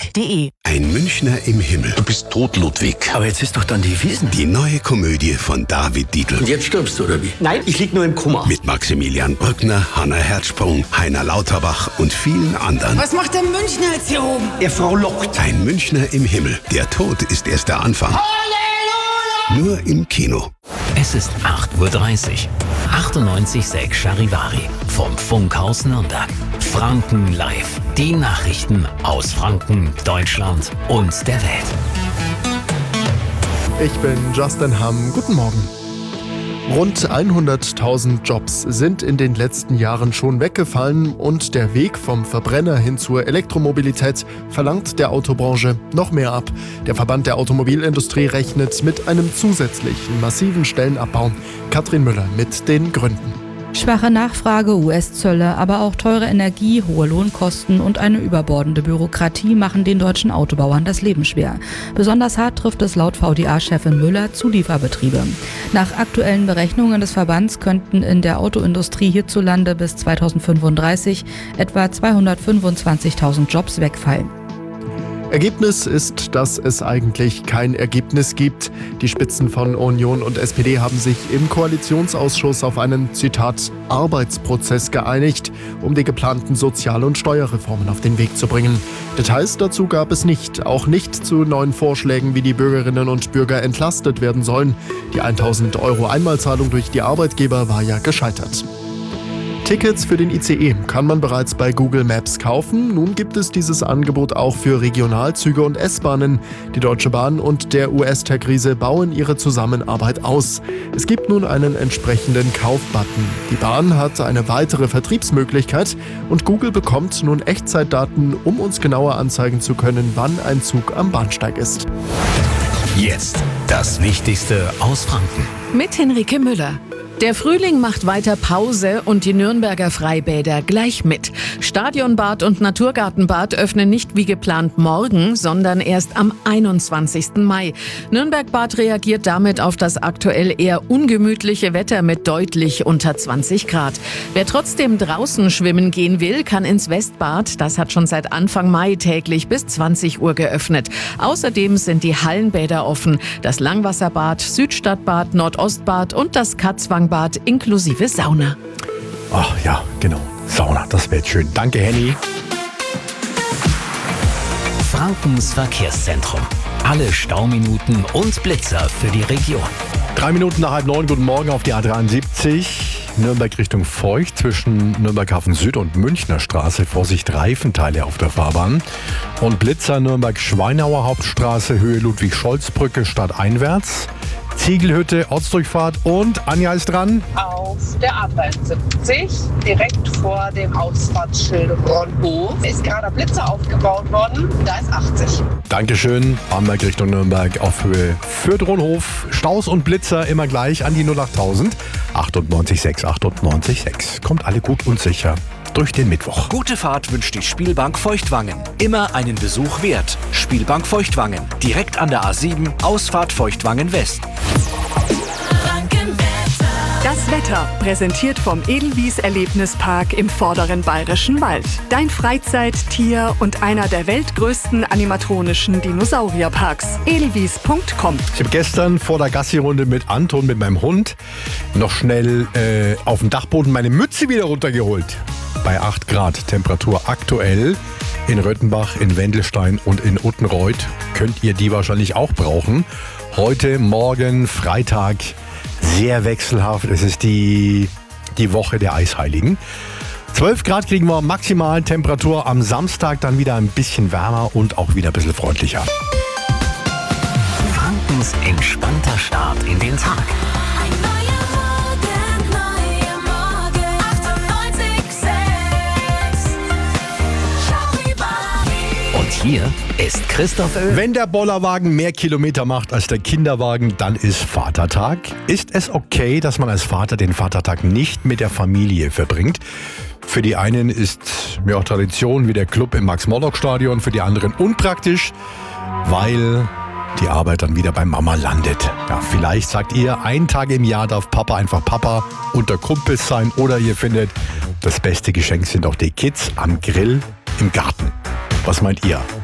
münchnerrundfunk.de. Ein Münchner im Himmel. Du bist tot, Ludwig. Aber jetzt ist doch dann die Wiesn. Die neue Komödie von David Dietl. Und jetzt stirbst du, oder wie? Nein, ich lieg nur im Koma. Mit Maximilian Brückner, Hannah Herzsprung, Heiner Lauterbach und vielen anderen. Was macht der Münchner jetzt hier oben? Er frohlockt. Ein Münchner im Himmel. Der Tod ist erst der Anfang. Halleluja! Nur im Kino. Es ist 8:30 Uhr. 98,6 Charivari vom Funkhaus Nürnberg. Franken live. Die Nachrichten aus Franken, Deutschland und der Welt. Ich bin Justin Hamm. Guten Morgen. Rund 100.000 Jobs sind in den letzten Jahren schon weggefallen und der Weg vom Verbrenner hin zur Elektromobilität verlangt der Autobranche noch mehr ab. Der Verband der Automobilindustrie rechnet mit einem zusätzlichen massiven Stellenabbau. Katrin Müller mit den Gründen. Schwache Nachfrage, US-Zölle, aber auch teure Energie, hohe Lohnkosten und eine überbordende Bürokratie machen den deutschen Autobauern das Leben schwer. Besonders hart trifft es laut VDA-Chefin Müller Zulieferbetriebe. Nach aktuellen Berechnungen des Verbands könnten in der Autoindustrie hierzulande bis 2035 etwa 225.000 Jobs wegfallen. Ergebnis ist, dass es eigentlich kein Ergebnis gibt. Die Spitzen von Union und SPD haben sich im Koalitionsausschuss auf einen, Zitat, Arbeitsprozess geeinigt, um die geplanten Sozial- und Steuerreformen auf den Weg zu bringen. Details dazu gab es nicht, auch nicht zu neuen Vorschlägen, wie die Bürgerinnen und Bürger entlastet werden sollen. Die 1.000 € Einmalzahlung durch die Arbeitgeber war ja gescheitert. Tickets für den ICE kann man bereits bei Google Maps kaufen. Nun gibt es dieses Angebot auch für Regionalzüge und S-Bahnen. Die Deutsche Bahn und der US-Tech-Riese bauen ihre Zusammenarbeit aus. Es gibt nun einen entsprechenden Kaufbutton. Die Bahn hat eine weitere Vertriebsmöglichkeit und Google bekommt nun Echtzeitdaten, um uns genauer anzeigen zu können, wann ein Zug am Bahnsteig ist. Jetzt das Wichtigste aus Franken. Mit Henrike Müller. Der Frühling macht weiter Pause und die Nürnberger Freibäder gleich mit. Stadionbad und Naturgartenbad öffnen nicht wie geplant morgen, sondern erst am 21. Mai. Nürnbergbad reagiert damit auf das aktuell eher ungemütliche Wetter mit deutlich unter 20 Grad. Wer trotzdem draußen schwimmen gehen will, kann ins Westbad. Das hat schon seit Anfang Mai täglich bis 20 Uhr geöffnet. Außerdem sind die Hallenbäder offen. Das Langwasserbad, Südstadtbad, Nordostbad und das Katzwangbad inklusive Sauna. Ach ja, genau. Sauna, das wäre schön. Danke, Henny. Frankens Verkehrszentrum. Alle Stauminuten und Blitzer für die Region. 3 Minuten nach 8:30, guten Morgen auf die A73. Nürnberg Richtung Feucht zwischen Nürnberg-Hafen Süd und Münchner Straße. Vorsicht, Reifenteile auf der Fahrbahn. Und Blitzer Nürnberg-Schweinauer Hauptstraße, Höhe Ludwig-Scholz-Brücke stadteinwärts. Ziegelhütte, Ortsdurchfahrt und Anja ist dran. Auf der A73, direkt vor dem Ausfahrtsschild Ronhof, ist gerade ein Blitzer aufgebaut worden. Da ist 80. Dankeschön. Bamberg Richtung Nürnberg auf Höhe Fürth-Ronhof. Staus und Blitzer immer gleich an die 08000. 98,6, 98,6. Kommt alle gut und sicher durch den Mittwoch. Gute Fahrt wünscht die Spielbank Feuchtwangen. Immer einen Besuch wert. Spielbank Feuchtwangen. Direkt an der A7, Ausfahrt Feuchtwangen West. Das Wetter präsentiert vom Edelwies Erlebnispark im vorderen Bayerischen Wald. Dein Freizeit-, Tier- und einer der weltgrößten animatronischen Dinosaurierparks. Edelwies.com. Ich habe gestern vor der Gassi-Runde mit Anton, mit meinem Hund, noch schnell auf dem Dachboden meine Mütze wieder runtergeholt. Bei 8 Grad Temperatur aktuell in Röthenbach, in Wendelstein und in Uttenreuth könnt ihr die wahrscheinlich auch brauchen. Heute, morgen, Freitag, sehr wechselhaft. Es ist die Woche der Eisheiligen. 12 Grad kriegen wir maximal Temperatur. Am Samstag dann wieder ein bisschen wärmer und auch wieder ein bisschen freundlicher. Frankens entspannter Start in den Tag. Hier ist Christoph Öl. Wenn der Bollerwagen mehr Kilometer macht als der Kinderwagen, dann ist Vatertag. Ist es okay, dass man als Vater den Vatertag nicht mit der Familie verbringt? Für die einen ist Tradition wie der Club im Max-Morlock-Stadion, für die anderen unpraktisch, weil die Arbeit dann wieder bei Mama landet. Ja, vielleicht sagt ihr, 1 Tag im Jahr darf Papa einfach Papa unter Kumpels sein, oder ihr findet, das beste Geschenk sind doch die Kids am Grill im Garten. Was meint ihr?